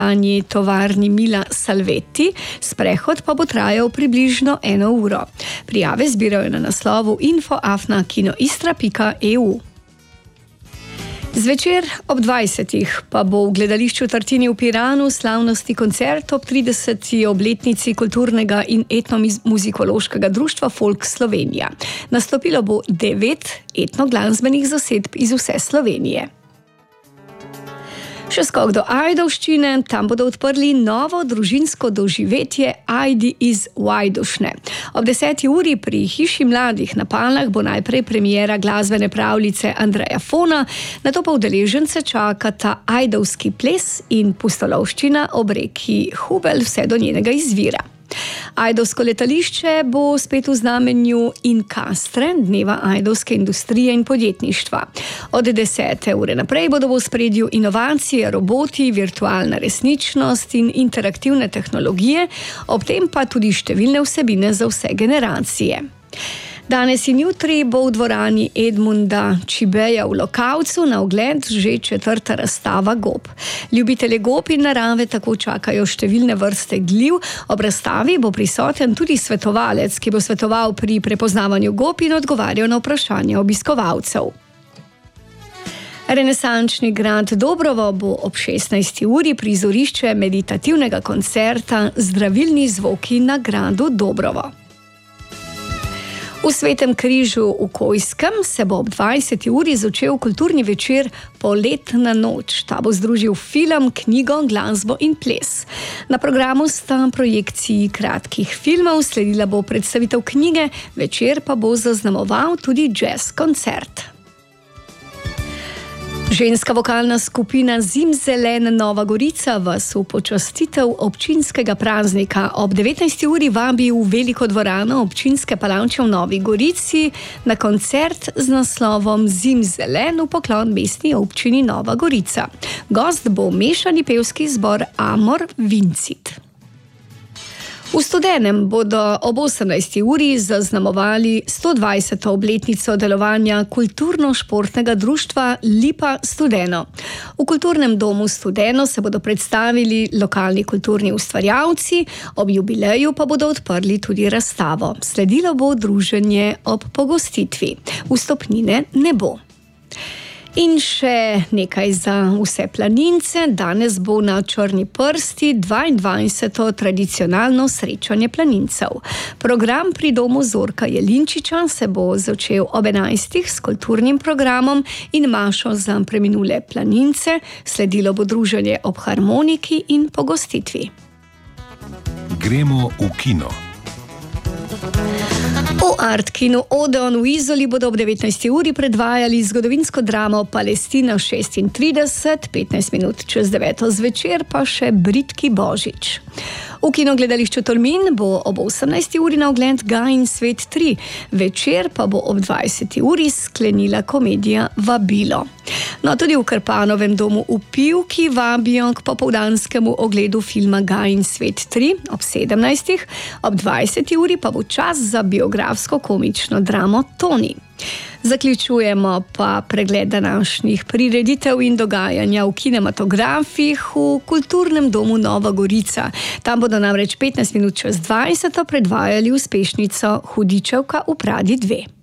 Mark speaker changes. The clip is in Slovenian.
Speaker 1: tovarni Mila Salvetti, sprehod pa bo trajal približno 1 uro. Prijave zbirajo na naslovu info@kinoistra.eu. Zvečer ob 20. pa bo v gledališču Tartini v Piranu slavnostni koncert ob 30. obletnici kulturnega in etnomuzikološkega društva Folk Slovenija. Nastopilo bo 9 etnoglasbenih zasedb iz vse Slovenije. Še skok do Ajdovščine, tam bodo odprli novo družinsko doživetje Ajdi iz Vajdušne. Ob 10. uri pri Hiši mladih na Palah bo najprej premiera glasbene pravljice Andreja Fona, nato pa udeležence čakata ajdovski ples in pustolovščina ob reki Hubelj vse do njenega izvira. Ajdovsko letališče bo spet v znamenju Inkastre, dneva ajdovske industrije in podjetništva. Od 10. ure naprej bodo v ospredju inovacije, roboti, virtualna resničnost in interaktivne tehnologije, ob tem pa tudi številne vsebine za vse generacije. Danes in jutri bo v dvorani Edmunda Čibeja v Lokavcu na ogled že 4. razstava gob. Ljubitelje gob in narave tako čakajo številne vrste gliv. Ob razstavi bo prisoten tudi svetovalec, ki bo svetoval pri prepoznavanju gob in odgovarjal na vprašanja obiskovalcev. Renesančni grad Dobrovo bo ob 16. uri prizorišče meditativnega koncerta Zdravilni zvoki na gradu Dobrovo. V Svetem križu v Kojskem se bo ob 20. uri začel kulturni večer Poletna noč. Ta bo združil film, knjigo, glasbo in ples. Na programu sta projekciji kratkih filmov, sledila bo predstavitev knjige, večer pa bo zaznamoval tudi jazz koncert. Ženska vokalna skupina Zimzelen Nova Gorica vas v počastitev občinskega praznika ob 19. uri vabi v veliko dvorano občinske Palavče v Novi Gorici na koncert z naslovom Zimzelen v poklon mestni občini Nova Gorica. Gost bo mešani pevski zbor Amor Vincit. V Studenem bodo ob 18. uri zaznamovali 120. obletnico delovanja kulturno-športnega društva Lipa Studeno. V kulturnem domu Studeno se bodo predstavili lokalni kulturni ustvarjalci, ob jubileju pa bodo odprli tudi razstavo. Sledilo bo druženje ob pogostitvi. Vstopnine ne bo. In še nekaj za vse planince. Danes bo na Črni prsti 22. tradicionalno srečanje planincev. Program pri domu Zorka Jelinčiča se bo začel ob 11. s kulturnim programom in mašo za preminule planince. Sledilo bo druženje ob harmoniki in pogostitvi.
Speaker 2: Gremo v kino.
Speaker 1: V Art kinu Odeon v Izoli bodo ob 19. uri predvajali zgodovinsko dramo Palestina 36, 15 minut čez 9. zvečer pa še Britki Božič. V kinogledališču Tolmin bo ob 18. uri na ogled Gain svet 3, večer pa bo ob 20. uri sklenila komedija Vabilo. No, tudi v Krpanovem domu v Pivki vabijo k popoldanskemu ogledu filma Gain svet 3 ob 17. Ob 20. uri pa bo čas za biografsko-komično dramo Toni. Zaključujemo pa pregled današnjih prireditev in dogajanja v kinematografih v kulturnem domu Nova Gorica. Tam bodo namreč 15 minut čez 20. predvajali uspešnico Hudičevka v Pradi 2.